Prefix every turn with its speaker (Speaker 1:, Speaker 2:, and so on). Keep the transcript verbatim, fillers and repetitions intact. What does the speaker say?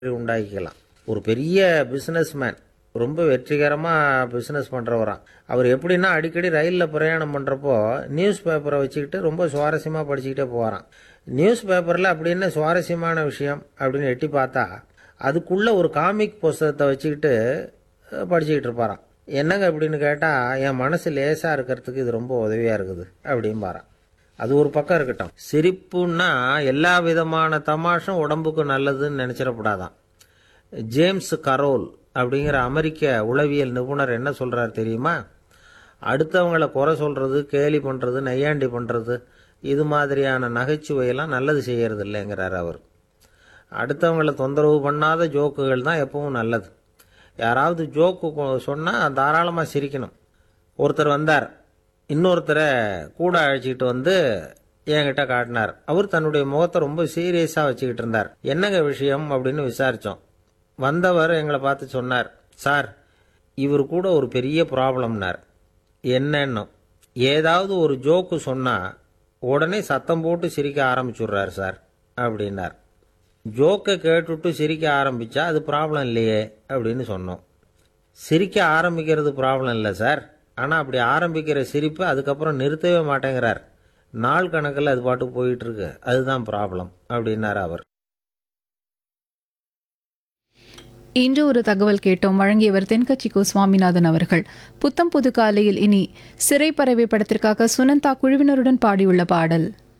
Speaker 1: உண்டாக்கிக்கலாம். ஒரு பெரிய பிஸ்னஸ்மேன் ரொம்ப வெற்றிகரமாக பிஸ்னஸ் பண்ணுறவராம். அவர் எப்படின்னா அடிக்கடி ரயிலில் பிரயாணம் பண்ணுறப்போ நியூஸ் பேப்பரை வச்சுக்கிட்டு ரொம்ப சுவாரஸ்யமாக படிச்சுக்கிட்டே போகிறான். நியூஸ் பேப்பரில் அப்படி என்ன சுவாரஸ்யமான விஷயம் அப்படின்னு எட்டி பார்த்தா அதுக்குள்ளே ஒரு காமிக் புஸ்தகத்தை வச்சுக்கிட்டு படிச்சுக்கிட்டு இருப்பாராம். என்னங்க அப்படின்னு கேட்டால், என் மனசு லேசாக இருக்கிறதுக்கு இது ரொம்ப உதவியாக இருக்குது அப்படிம்பாரான். அது ஒரு பக்கம் இருக்கட்டும். சிரிப்புன்னா எல்லா விதமான தமாஷும் உடம்புக்கு நல்லதுன்னு நினச்சிடக்கூடாதான். ஜேம்ஸ் கரோல் அப்படிங்கிற அமெரிக்க உளவியல் நிபுணர் என்ன சொல்கிறார் தெரியுமா? அடுத்தவங்களை குறை சொல்கிறது, கேலி பண்ணுறது, நையாண்டி பண்ணுறது, இது மாதிரியான நகைச்சுவையெல்லாம் நல்லது செய்கிறது இல்லைங்கிறார் அவர். அடுத்தவங்களை தொந்தரவு பண்ணாத ஜோக்குகள் தான் எப்பவும் நல்லது. யாராவது ஜோக்கு சொன்னால் தாராளமாக சிரிக்கணும். ஒருத்தர் வந்தார், இன்னொருத்தரை கூட அழைச்சிக்கிட்டு வந்து என்கிட்ட காட்டினார். அவர் தன்னுடைய முகத்தை ரொம்ப சீரியஸாக வச்சுக்கிட்டு இருந்தார். என்னங்க விஷயம் அப்படின்னு விசாரித்தோம். வந்தவர் எங்களை பார்த்து சொன்னார், சார், இவர் கூட ஒரு பெரிய ப்ராப்ளம்னார். என்னன்னு, ஏதாவது ஒரு ஜோக்கு சொன்னால் உடனே சத்தம் போட்டு சிரிக்க ஆரம்பிச்சுடுறார் சார் அப்படின்னார். ஜோக்கை கேட்டுவிட்டு சிரிக்க ஆரம்பித்தா அது ப்ராப்ளம் இல்லையே அப்படின்னு சொன்னோம். சிரிக்க ஆரம்பிக்கிறது ப்ராப்ளம் இல்லை சார், ஆனால் அப்படி ஆரம்பிக்கிற சிரிப்பு அதுக்கப்புறம் நிறுத்தவே மாட்டேங்கிறார். நாள் கணக்கில் அது பாட்டு போயிட்டுருக்கு, அதுதான் ப்ராப்ளம் அப்படின்னார் அவர்.
Speaker 2: இன்று ஒரு தகவல் கேட்டோம். வழங்கியவர் தென்கட்சி கோ சுவாமிநாதன் அவர்கள். புத்தம் புது காலையில் இனி சிறைப்பறவை படத்திற்காக சுனந்தா குழுவினருடன் பாடியுள்ள பாடல்.